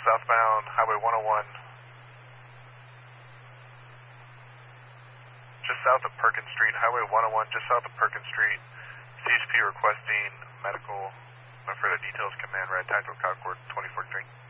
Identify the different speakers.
Speaker 1: southbound Highway 101. Just south of Perkins Street, Highway 101, just south of Perkins Street. CHP requesting medical. For the details, command red, tactical Concord 2043.